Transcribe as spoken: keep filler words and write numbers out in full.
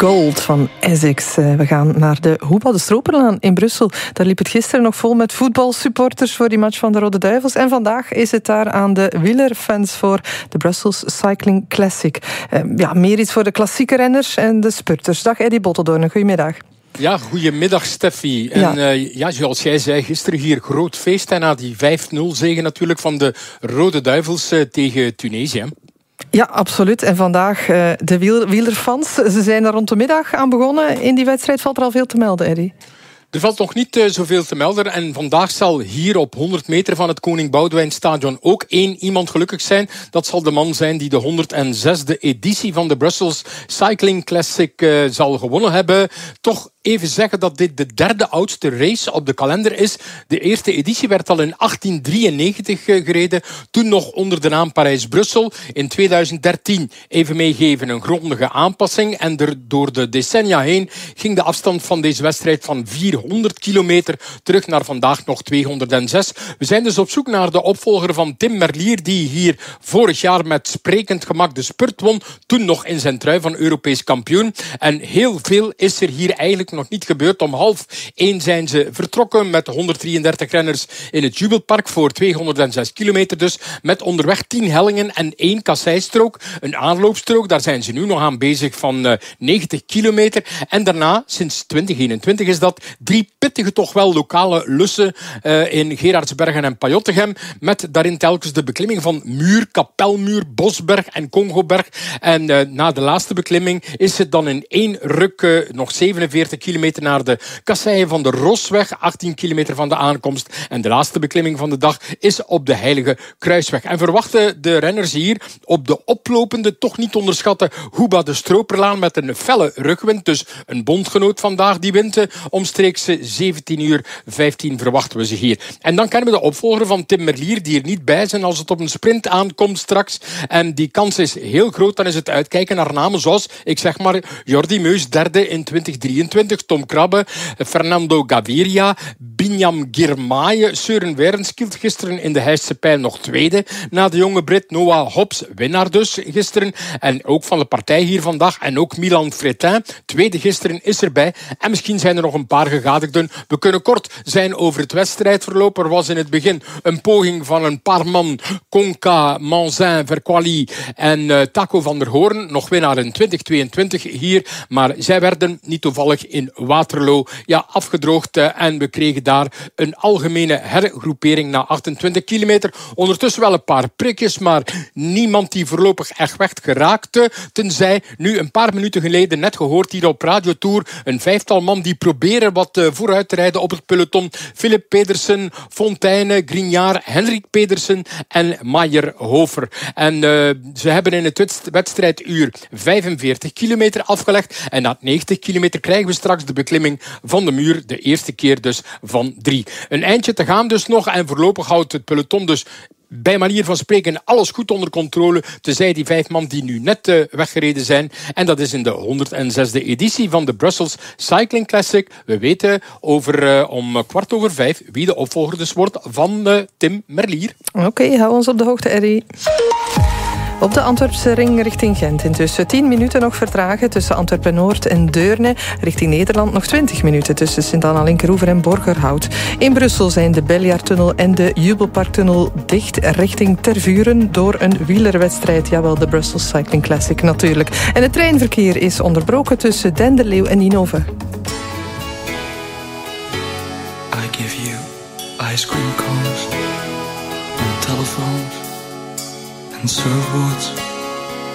Gold van Essex. We gaan naar de Hoeba de Stroperlaan in Brussel. Daar liep het gisteren nog vol met voetbalsupporters voor die match van de Rode Duivels. En vandaag is het daar aan de wielerfans voor de Brussels Cycling Classic. Ja, meer iets voor de klassieke renners en de spurters. Dag Eddie Botteldoorn, goedemiddag. Ja, goedemiddag Steffi. En ja. Uh, ja, zoals jij zei, gisteren hier groot feest. En na die vijf nul zege natuurlijk van de Rode Duivels uh, tegen Tunesië. Ja, absoluut. En vandaag uh, de wiel- wielerfans. Ze zijn er rond de middag aan begonnen. In die wedstrijd valt er al veel te melden, Eddie. Er valt nog niet uh, zoveel te melden. En vandaag zal hier op honderd meter van het Koning Boudewijn Stadion ook één iemand gelukkig zijn. Dat zal de man zijn die de honderdzesde editie van de Brussels Cycling Classic uh, zal gewonnen hebben. Toch even zeggen dat dit de derde oudste race op de kalender is. De eerste editie werd al in achttien drieënnegentig uh, gereden. Toen nog onder de naam Parijs-Brussel. In tweeduizend dertien, even meegeven, een grondige aanpassing. En er, door de decennia heen ging de afstand van deze wedstrijd van vierhonderd kilometer terug naar vandaag nog tweehonderdzes. We zijn dus op zoek naar de opvolger van Tim Merlier, die hier vorig jaar met sprekend gemak de spurt won. Toen nog in zijn trui van Europees kampioen. En heel veel is er hier eigenlijk nog niet gebeurd. Om half één zijn ze vertrokken met honderddrieëndertig renners in het Jubelpark voor tweehonderdzes kilometer. Dus met onderweg tien hellingen en één kasseistrook. Een aanloopstrook, daar zijn ze nu nog aan bezig van uh, negentig kilometer. En daarna, sinds twintig eenentwintig is dat, drie pittige toch wel lokale lussen uh, in Gerardsbergen en Pajottegem. Met daarin telkens de beklimming van Muur, Kapelmuur, Bosberg en Congoberg. En uh, na de laatste beklimming is het dan in één ruk uh, nog zevenenveertig kilometer naar de kasseien van de Rosweg. achttien kilometer van de aankomst. En de laatste beklimming van de dag is op de Heilige Kruisweg. En verwachten de renners hier op de oplopende, toch niet onderschatte Hoeba de Stroperlaan met een felle rugwind. Dus een bondgenoot vandaag die wint. Omstreeks zeventien uur vijftien verwachten we ze hier. En dan kennen we de opvolger van Tim Merlier, die er niet bij zijn als het op een sprint aankomt straks. En die kans is heel groot. Dan is het uitkijken naar namen zoals, ik zeg maar, Jordi Meus, derde in twintig drieëntwintig. Tom Krabbe, Fernando Gaviria, Binyam Girmay, Søren Werenskild gisteren in de Heijse Pijl nog tweede. Na de jonge Brit Noah Hobbs, winnaar dus gisteren. En ook van de partij hier vandaag. En ook Milan Fretin, tweede gisteren, is erbij. En misschien zijn er nog een paar gegadigden. We kunnen kort zijn over het wedstrijdverloop. Er was in het begin een poging van een paar man. Conca, Manzin, Verquali en uh, Taco van der Hoorn. Nog winnaar in twintig tweeëntwintig hier. Maar zij werden niet toevallig in Waterloo ja, afgedroogd. Uh, en we kregen daar een algemene hergroepering na achtentwintig kilometer. Ondertussen wel een paar prikjes, maar niemand die voorlopig echt weg geraakte. Tenzij nu een paar minuten geleden net gehoord hier op Radio Tour een vijftal man die proberen wat uh, vooruit te rijden op het peloton. Philip Pedersen, Fontaine, Grignard, Henrik Pedersen en Meijer-Hofer. En uh, ze hebben in het wedstrijduur vijfenveertig kilometer afgelegd. En na negentig kilometer krijgen we straks de beklimming van de muur. De eerste keer dus van drie. Een eindje te gaan dus nog. En voorlopig houdt het peloton dus bij manier van spreken alles goed onder controle. Tenzij die vijf man die nu net uh, weggereden zijn. En dat is in de honderdzesde editie van de Brussels Cycling Classic. We weten over uh, om kwart over vijf wie de opvolger dus wordt van uh, Tim Merlier. Oké, okay, hou ons op de hoogte, Eddie. Op de Antwerpse ring richting Gent intussen tien minuten nog vertragen tussen Antwerpen-Noord en Deurne. Richting Nederland nog twintig minuten tussen Sint-Anna-Linkeroever en Borgerhout. In Brussel zijn de Beljaartunnel en de Jubelparktunnel dicht richting Tervuren door een wielerwedstrijd. Jawel, de Brussels Cycling Classic natuurlijk. En het treinverkeer is onderbroken tussen Denderleeuw en Ninove. I give you ice cream cones and telephones and surfboards